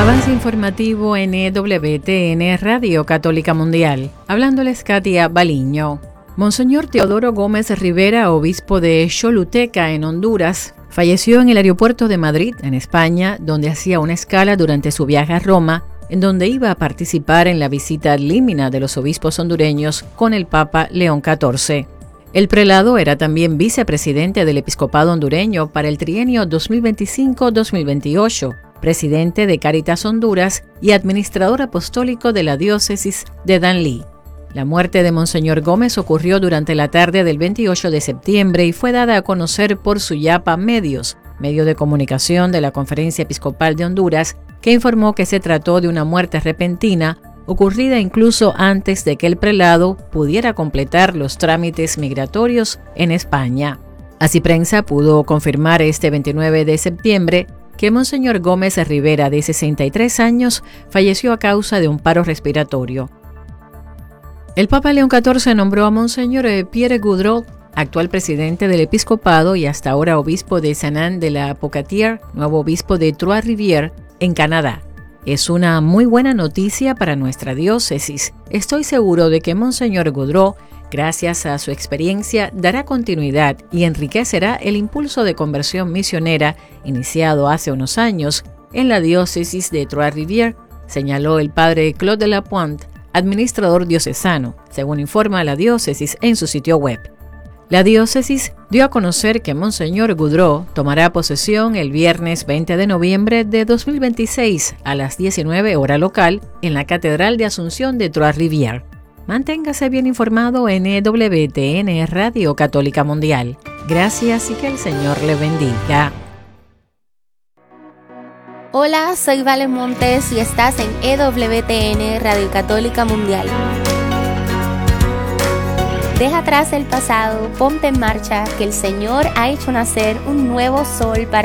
Avance informativo en EWTN Radio Católica Mundial. Hablándoles Katia Baliño. Monseñor Teodoro Gómez Rivera, obispo de Choluteca, en Honduras, falleció en el aeropuerto de Madrid, en España, donde hacía una escala durante su viaje a Roma, en donde iba a participar en la visita ad limina de los obispos hondureños con el Papa León XIV. El prelado era también vicepresidente del episcopado hondureño para el trienio 2025-2028, presidente de Cáritas Honduras y administrador apostólico de la diócesis de Danlí. La muerte de Monseñor Gómez ocurrió durante la tarde del 28 de septiembre y fue dada a conocer por Suyapa Medios, medio de comunicación de la Conferencia Episcopal de Honduras, que informó que se trató de una muerte repentina, ocurrida incluso antes de que el prelado pudiera completar los trámites migratorios en España. Así Prensa pudo confirmar este 29 de septiembre que Monseñor Gómez Rivera, de 63 años, falleció a causa de un paro respiratorio. El Papa León XIV nombró a Monseñor Pierre Goudreau, actual presidente del episcopado y hasta ahora obispo de Saint-Anne-de-la-Pocatière, nuevo obispo de Trois-Rivières, en Canadá. Es una muy buena noticia para nuestra diócesis. Estoy seguro de que Monseñor Goudreau, gracias a su experiencia, dará continuidad y enriquecerá el impulso de conversión misionera iniciado hace unos años en la diócesis de Trois-Rivières, señaló el padre Claude de la Pointe, administrador diocesano, según informa la diócesis en su sitio web. La diócesis dio a conocer que Monseñor Goudreau tomará posesión el viernes 20 de noviembre de 2026 a las 19 hora local en la Catedral de Asunción de Trois-Rivières. Manténgase bien informado en EWTN Radio Católica Mundial. Gracias y que el Señor le bendiga. Hola, soy Vale Montes y estás en EWTN Radio Católica Mundial. Deja atrás el pasado, ponte en marcha, que el Señor ha hecho nacer un nuevo sol para